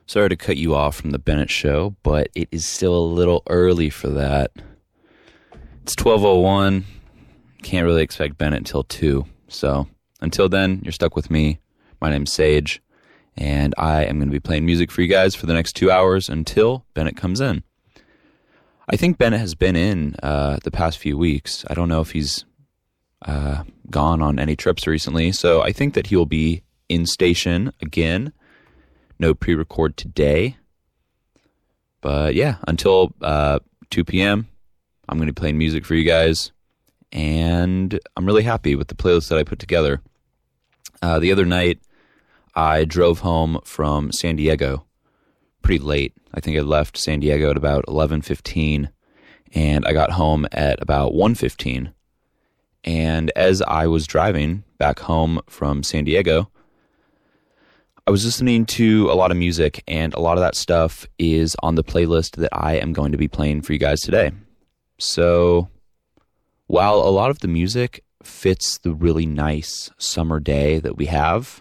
Sorry to cut you off from the Bennett Show, but it is still a little early for that. It's 12:01. Can't really expect Bennett until 2. So until then, you're stuck with me. My name's Sage, and I am going to be playing music for you guys for the next 2 hours until Bennett comes in. I think Bennett has been in the past few weeks. I don't know if he's gone on any trips recently, so I think that he will be in station again. No pre-record today. But yeah, until 2 p.m., I'm going to be playing music for you guys. And I'm really happy with the playlist that I put together. The other night, I drove home from San Diego pretty late. I think I left San Diego at about 11:15, and I got home at about 1:15. And as I was driving back home from San Diego, I was listening to a lot of music, and a lot of that stuff is on the playlist that I am going to be playing for you guys today. So, while a lot of the music fits the really nice summer day that we have,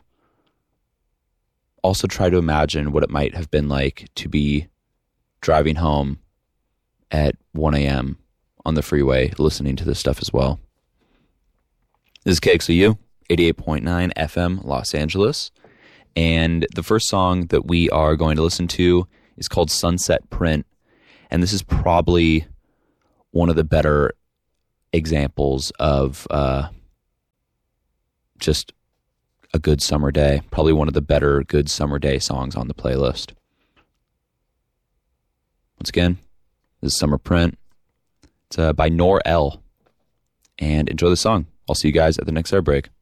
also try to imagine what it might have been like to be driving home at 1 a.m. on the freeway listening to this stuff as well. This is KXOU, 88.9 FM, Los Angeles. And the first song that we are going to listen to is called Sunset Print. And this is probably one of the better examples of just a good summer day. Probably one of the better good summer day songs on the playlist. Once again, this is Summer Print. It's by Nor El. And enjoy the song. I'll see you guys at the next air break.